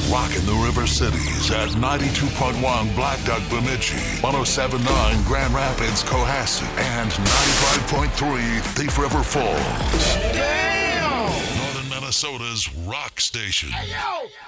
Rocking the River Cities at 92.1 Black Duck Bemidji, 107.9 Grand Rapids Cohasset, and 95.3 Thief River Falls. Damn! Northern Minnesota's rock station. Hey, yo!